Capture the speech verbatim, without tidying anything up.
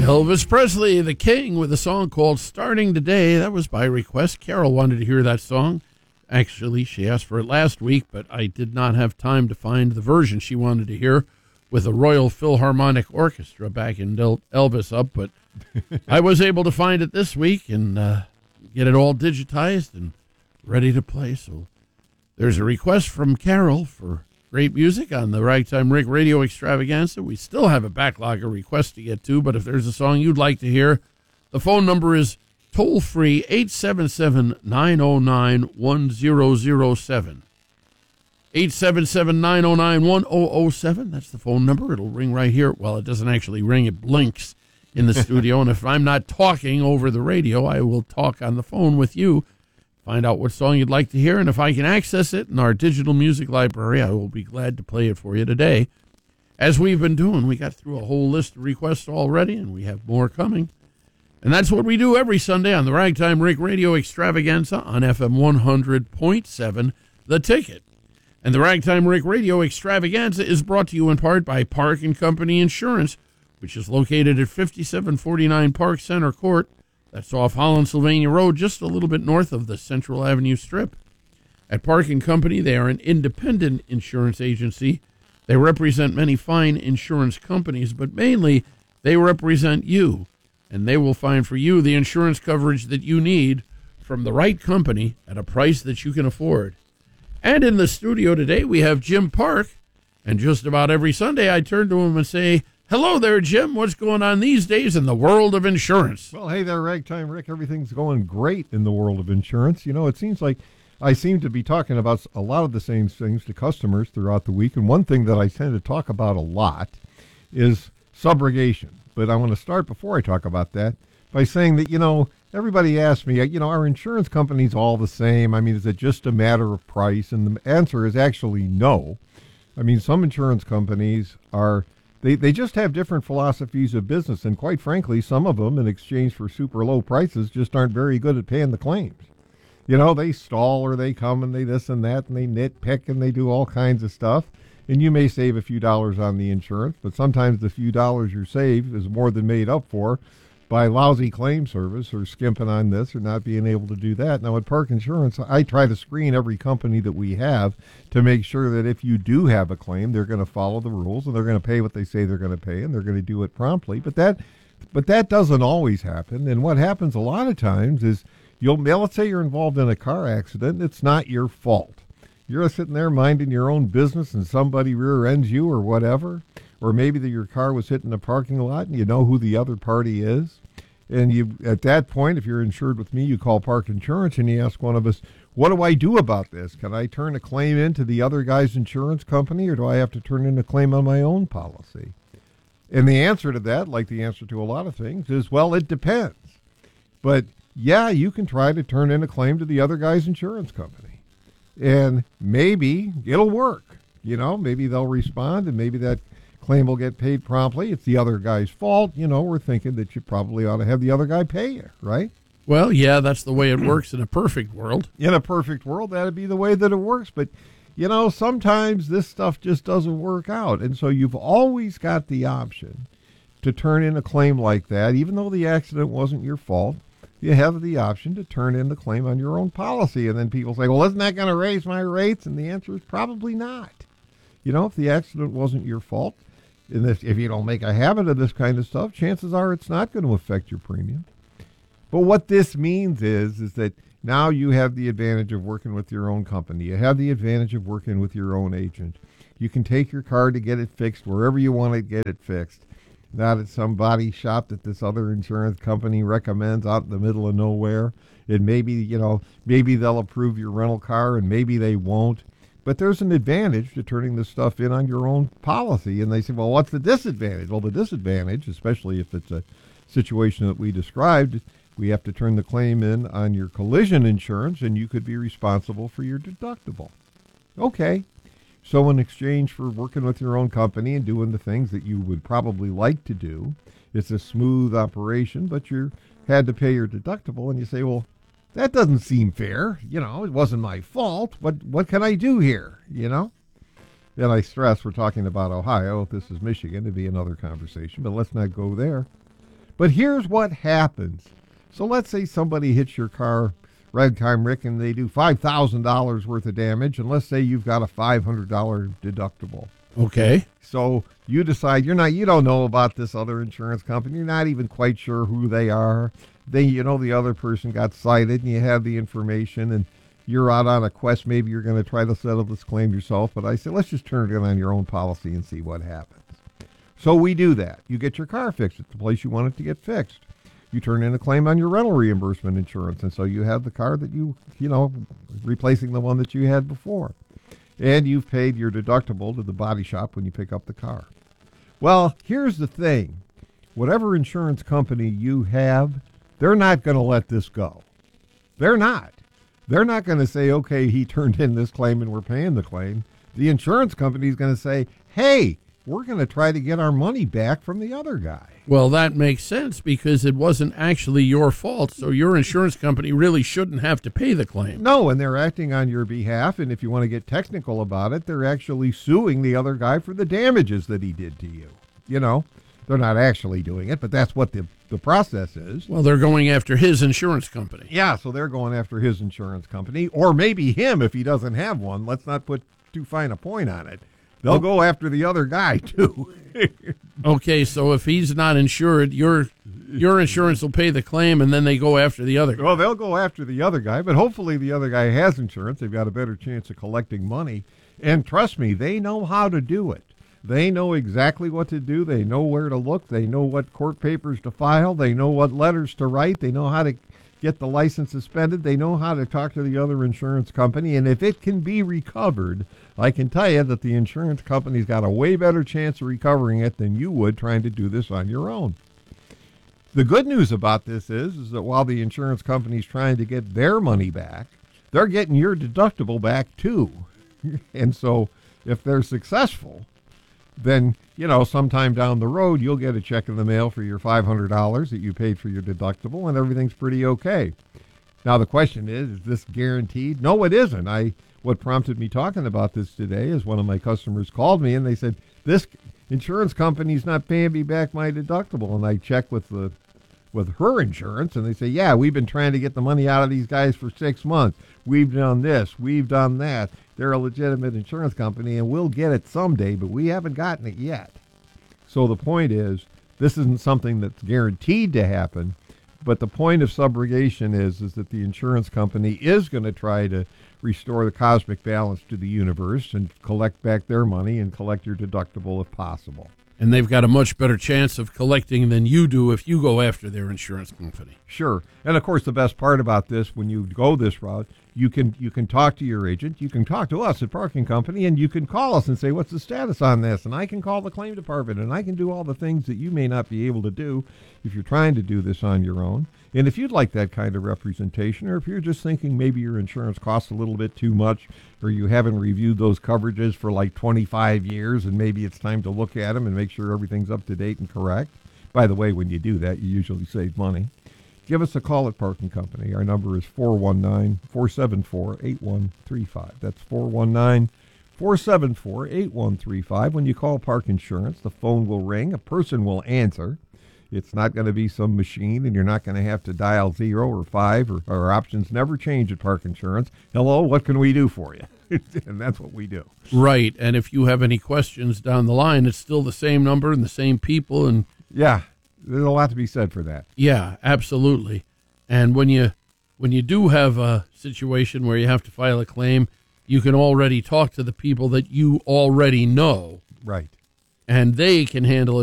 Elvis Presley, the King, with a song called Starting Today. That was by request. Carol wanted to hear that song. Actually, she asked for it last week, but I did not have time to find the version she wanted to hear with the Royal Philharmonic Orchestra backing Elvis up. But I was able to find it this week and uh, get it all digitized and ready to play. So there's a request from Carol for great music on the Ragtime Rick Radio Extravaganza. We still have a backlog of requests to get to, but if there's a song you'd like to hear, the phone number is toll-free eight seven seven, nine oh nine, one oh oh seven. eight seven seven, nine oh nine, one oh oh seven. That's the phone number. It'll ring right here. Well, it doesn't actually ring. It blinks in the studio, and if I'm not talking over the radio, I will talk on the phone with you. Find out what song you'd like to hear, and if I can access it in our digital music library, I will be glad to play it for you today. As we've been doing, we got through a whole list of requests already, and we have more coming. And that's what we do every Sunday on the Ragtime Rick Radio Extravaganza on F M one hundred point seven, The Ticket. And the Ragtime Rick Radio Extravaganza is brought to you in part by Park and Company Insurance, which is located at fifty-seven forty-nine Park Center Court. That's off Holland, Sylvania Road, just a little bit north of the Central Avenue Strip. At Park and Company, they are an independent insurance agency. They represent many fine insurance companies, but mainly they represent you, and they will find for you the insurance coverage that you need from the right company at a price that you can afford. And in the studio today, we have Jim Park, and just about every Sunday I turn to him and say, hello there, Jim. What's going on these days in the world of insurance? Well, hey there, Ragtime Rick. Everything's going great in the world of insurance. You know, it seems like I seem to be talking about a lot of the same things to customers throughout the week. And one thing that I tend to talk about a lot is subrogation. But I want to start, before I talk about that, by saying that, you know, everybody asks me, you know, are insurance companies all the same? I mean, is it just a matter of price? And the answer is actually no. I mean, some insurance companies are... They they just have different philosophies of business, and quite frankly, some of them, in exchange for super low prices, just aren't very good at paying the claims. You know, they stall, or they come and they this and that, and they nitpick, and they do all kinds of stuff. And you may save a few dollars on the insurance, but sometimes the few dollars you save is more than made up for by lousy claim service or skimping on this or not being able to do that. Now, at Park Insurance, I try to screen every company that we have to make sure that if you do have a claim, they're going to follow the rules and they're going to pay what they say they're going to pay, and they're going to do it promptly. But that but that doesn't always happen. And what happens a lot of times is, you'll let's say you're involved in a car accident, and it's not your fault. You're sitting there minding your own business and somebody rear ends you or whatever. Or maybe that your car was hit in a parking lot and you know who the other party is. And you, at that point, if you're insured with me, you call Park Insurance and you ask one of us, what do I do about this? Can I turn a claim into the other guy's insurance company, or do I have to turn in a claim on my own policy? And the answer to that, like the answer to a lot of things, is, well, it depends. But, yeah, you can try to turn in a claim to the other guy's insurance company. And maybe it'll work. You know, maybe they'll respond, and maybe that claim will get paid promptly. It's the other guy's fault. You know, we're thinking that you probably ought to have the other guy pay you, right? Well, yeah, that's the way it works in a perfect world. In a perfect world, that'd be the way that it works. But, you know, sometimes this stuff just doesn't work out. And so you've always got the option to turn in a claim like that, even though the accident wasn't your fault. You have the option to turn in the claim on your own policy. And then people say, well, isn't that going to raise my rates? And the answer is probably not. You know, if the accident wasn't your fault, and if, if you don't make a habit of this kind of stuff, chances are it's not going to affect your premium. But what this means is, is that now you have the advantage of working with your own company. You have the advantage of working with your own agent. You can take your car to get it fixed wherever you want to get it fixed. Not at some body shop that this other insurance company recommends out in the middle of nowhere. And maybe, you know, maybe they'll approve your rental car and maybe they won't. But there's an advantage to turning this stuff in on your own policy. And they say, well, what's the disadvantage? Well, the disadvantage, especially if it's a situation that we described, we have to turn the claim in on your collision insurance, and you could be responsible for your deductible. Okay. So in exchange for working with your own company and doing the things that you would probably like to do, it's a smooth operation, but you had to pay your deductible, and you say, well, that doesn't seem fair. You know, it wasn't my fault. What what can I do here, you know? And I stress we're talking about Ohio. If this is Michigan, it'd be another conversation, but let's not go there. But here's what happens. So let's say somebody hits your car, Ragtime Rick, and they do five thousand dollars worth of damage, and let's say you've got a five hundred dollars deductible. Okay. So you decide you're not, you don't know about this other insurance company. You're not even quite sure who they are. Then you know the other person got cited, and you have the information, and you're out on a quest. Maybe you're going to try to settle this claim yourself. But I said, let's just turn it in on your own policy and see what happens. So we do that. You get your car fixed at the place you want it to get fixed. You turn in a claim on your rental reimbursement insurance, and so you have the car that you, you know, replacing the one that you had before. And you've paid your deductible to the body shop when you pick up the car. Well, here's the thing. Whatever insurance company you have, they're not going to let this go. They're not. They're not going to say, okay, he turned in this claim and we're paying the claim. The insurance company is going to say, hey, we're going to try to get our money back from the other guy. Well, that makes sense because it wasn't actually your fault, so your insurance company really shouldn't have to pay the claim. No, and they're acting on your behalf, and if you want to get technical about it, they're actually suing the other guy for the damages that he did to you. You know, they're not actually doing it, but that's what the, the process is. Well, they're going after his insurance company. Yeah, so they're going after his insurance company, or maybe him if he doesn't have one. Let's not put too fine a point on it. They'll go after the other guy, too. Okay, so if he's not insured, your your insurance will pay the claim, and then they go after the other guy. Well, they'll go after the other guy, but hopefully the other guy has insurance. They've got a better chance of collecting money. And trust me, they know how to do it. They know exactly what to do. They know where to look. They know what court papers to file. They know what letters to write. They know how to get the license suspended. They know how to talk to the other insurance company. And if it can be recovered, I can tell you that the insurance company's got a way better chance of recovering it than you would trying to do this on your own. The good news about this is, is that while the insurance company's trying to get their money back, they're getting your deductible back too. And so if they're successful, then, you know, sometime down the road, you'll get a check in the mail for your five hundred dollars that you paid for your deductible, and everything's pretty okay. Now, the question is, is this guaranteed? No, it isn't. I What prompted me talking about this today is one of my customers called me, and they said, this insurance company's not paying me back my deductible. And I checked with the with her insurance, and they say, yeah, we've been trying to get the money out of these guys for six months. We've done this. We've done that. They're a legitimate insurance company, and we'll get it someday, but we haven't gotten it yet. So the point is, this isn't something that's guaranteed to happen, but the point of subrogation is, is that the insurance company is going to try to restore the cosmic balance to the universe and collect back their money and collect your deductible if possible. And they've got a much better chance of collecting than you do if you go after their insurance company. Sure. And, of course, the best part about this, when you go this route, you can you can talk to your agent, you can talk to us at Parking Company, and you can call us and say, what's the status on this? And I can call the claim department, and I can do all the things that you may not be able to do if you're trying to do this on your own. And if you'd like that kind of representation, or if you're just thinking maybe your insurance costs a little bit too much, or you haven't reviewed those coverages for like twenty-five years, and maybe it's time to look at them and make sure everything's up to date and correct. By the way, when you do that, you usually save money. Give us a call at Parking Company. Our number is four one nine, four seven four, eight one three five. That's four one nine, four seven four, eight one three five. When you call Park Insurance, the phone will ring. A person will answer. It's not going to be some machine, and you're not going to have to dial zero or five, or our options never change at Park Insurance. Hello, what can we do for you? And that's what we do. Right, and if you have any questions down the line, it's still the same number and the same people. And yeah, there's a lot to be said for that. Yeah, absolutely. And when you when you do have a situation where you have to file a claim, you can already talk to the people that you already know. Right. And they can handle it